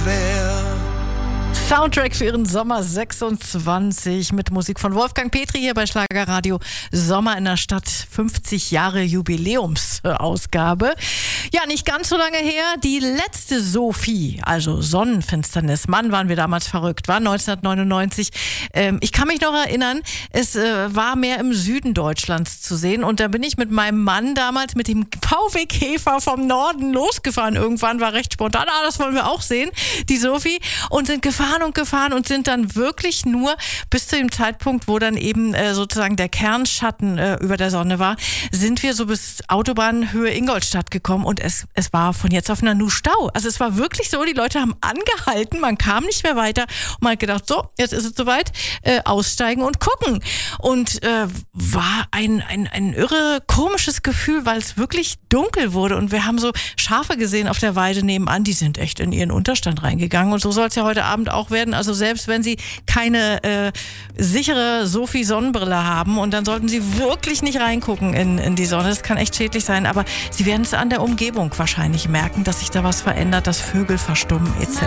wäre. Soundtrack für Ihren Sommer 26 mit Musik von Wolfgang Petri hier bei Schlagerradio. Sommer in der Stadt, 50 Jahre Jubiläumsausgabe. Ja, nicht ganz so lange her, die letzte Sophie, also Sonnenfinsternis. Mann, waren wir damals verrückt, war 1999. Ich kann mich noch erinnern, es war mehr im Süden Deutschlands zu sehen und da bin ich mit meinem Mann damals mit dem VW Käfer vom Norden losgefahren. Irgendwann war recht spontan, das wollen wir auch sehen, die Sophie, und sind gefahren und sind dann wirklich nur bis zu dem Zeitpunkt, wo dann eben sozusagen der Kernschatten über der Sonne war, sind wir so bis Autobahnhöhe Ingolstadt gekommen und es war von jetzt auf nur Stau. Also es war wirklich so, die Leute haben angehalten, man kam nicht mehr weiter und man hat gedacht, so, jetzt ist es soweit, aussteigen und gucken. Und war ein irre, komisches Gefühl, weil es wirklich dunkel wurde und wir haben so Schafe gesehen auf der Weide nebenan, die sind echt in ihren Unterstand reingegangen und so soll es ja heute Abend auch werden. Also selbst wenn Sie keine sichere Sophie-Sonnenbrille haben und dann sollten Sie wirklich nicht reingucken in die Sonne. Das kann echt schädlich sein, aber Sie werden es an der Umgebung wahrscheinlich merken, dass sich da was verändert, dass Vögel verstummen etc.